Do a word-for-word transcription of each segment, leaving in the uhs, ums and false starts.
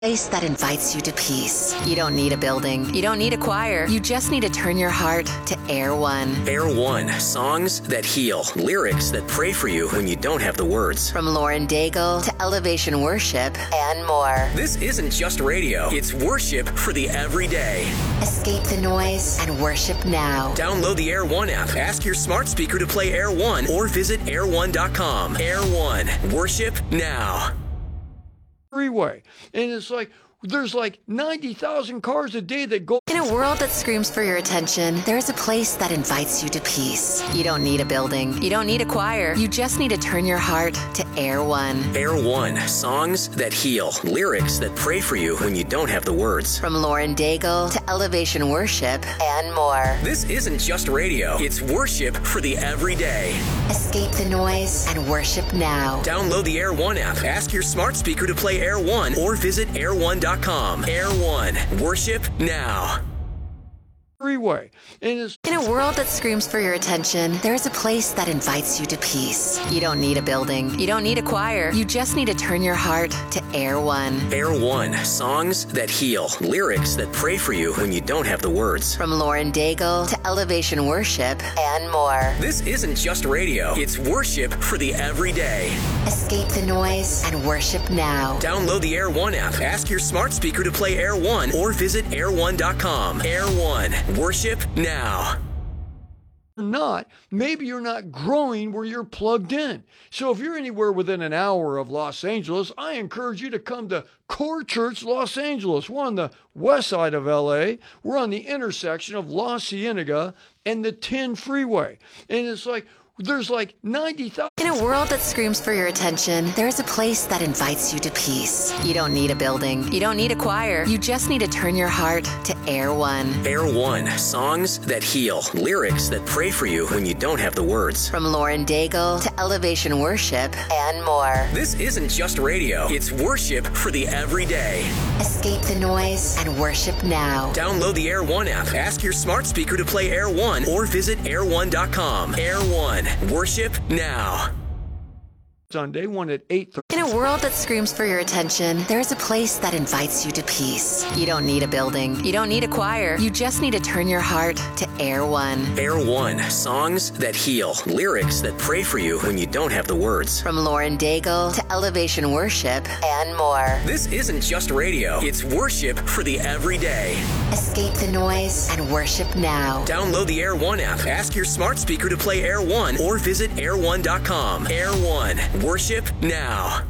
Place that invites you to peace. You don't need a building. You don't need a choir. You just need to turn your heart to Air One. Air One, songs that heal, lyrics that pray for you when you don't have the words. From Lauren Daigle to Elevation Worship and more. This isn't just radio. It's worship for the everyday. Escape the noise and worship now. Download the Air One app. Ask your smart speaker to play Air One or visit air one dot com. Air One, worship now. Freeway, and it's like there's like ninety thousand cars a day that go. In a world that screams for your attention, there's a place that invites you to peace. You don't need a building. You don't need a choir. You just need to turn your heart to Air One. Air One, songs that heal, lyrics that pray for you when you don't have the words. From Lauren Daigle to Elevation Worship and more. This isn't just radio. It's worship for the everyday. Escape the noise and worship now. Download the Air One app. Ask your smart speaker to play Air One or visit air one dot com. Air One, worship now. Freeway, and it's in a world that screams for your attention, there's a place that invites you to peace. You don't need a building. You don't need a choir. You just need to turn your heart to Air One. Air One, songs that heal, lyrics that pray for you when you don't have the words. From Lauren Daigle to Elevation Worship and more. This isn't just radio. It's worship for the everyday. Escape the noise and worship now. Download the Air One app. Ask your smart speaker to play Air One or visit air one dot com. Air One, worship now. Not, maybe you're not growing where you're plugged in. So if you're anywhere within an hour of Los Angeles, I encourage you to come to Core Church Los Angeles. We're on the west side of L A. We're on the intersection of La Cienega and the ten freeway. And it's like, there's like ninety thousand. In a world that screams for your attention, there's a place that invites you to peace. You don't need a building. You don't need a choir. You just need to turn your heart to Air One. Air One, songs that heal, lyrics that pray for you when you don't have the words. From Lauren Daigle to Elevation Worship and more. This isn't just radio. It's worship for the everyday. Escape the noise and worship now. Download the Air One app. Ask your smart speaker to play Air One or visit air one dot com. Air One, worship now. Sunday, one at eight thirty. In a world that screams for your attention, there's a place that invites you to peace. You don't need a building. You don't need a choir. You just need to turn your heart to Air One. Air One, songs that heal, lyrics that pray for you when you don't have the words. From Lauren Daigle to Elevation Worship and more. This isn't just radio. It's worship for the everyday. Escape the noise and worship now. Download the Air One app. Ask your smart speaker to play Air One or visit air one dot com. Air One, worship now.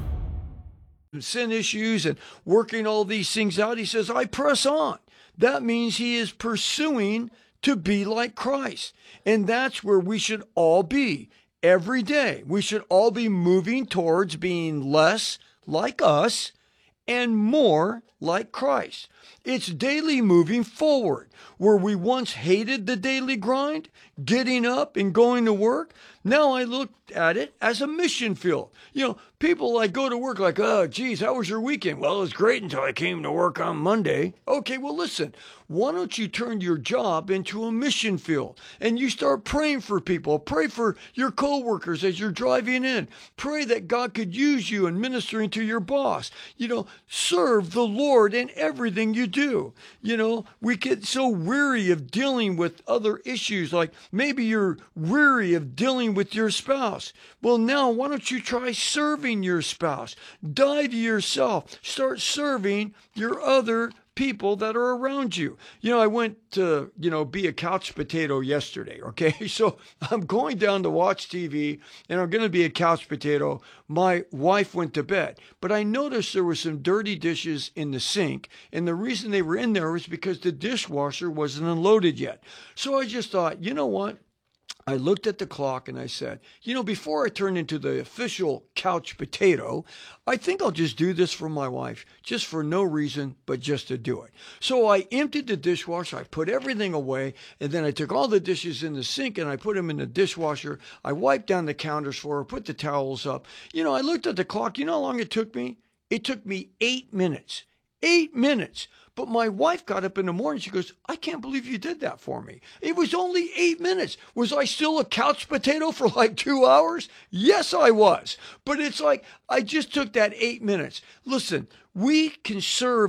Sin issues and working all these things out. He says, I press on. That means he is pursuing to be like Christ. And that's where we should all be every day. We should all be moving towards being less like us and more like Christ. It's daily moving forward. Where we once hated the daily grind, getting up and going to work, now I look at it as a mission field. You know, people like go to work like, oh, geez, how was your weekend? Well, it was great until I came to work on Monday. Okay, well, listen, why don't you turn your job into a mission field and you start praying for people? Pray for your coworkers as you're driving in. Pray that God could use you in ministering to your boss. You know, serve the Lord in everything you do. You know, we get so weary of dealing with other issues, like maybe you're weary of dealing with your spouse. Well, now why don't you try serving your spouse? Die to yourself. Start serving your other people that are around you. You know, I went to, you know, be a couch potato yesterday, okay? So I'm going down to watch T V and I'm going to be a couch potato. My wife went to bed, but I noticed there were some dirty dishes in the sink. And the reason they were in there was because the dishwasher wasn't unloaded yet. So I just thought, you know what? I looked at the clock and I said, you know, before I turn into the official couch potato, I think I'll just do this for my wife, just for no reason, but just to do it. So I emptied the dishwasher, I put everything away, and then I took all the dishes in the sink and I put them in the dishwasher. I wiped down the counters for her, put the towels up. You know, I looked at the clock. You know how long it took me? It took me eight minutes. Eight minutes. But my wife got up in the morning. She goes, I can't believe you did that for me. It was only eight minutes. Was I still a couch potato for like two hours? Yes, I was. But it's like, I just took that eight minutes. Listen, we can serve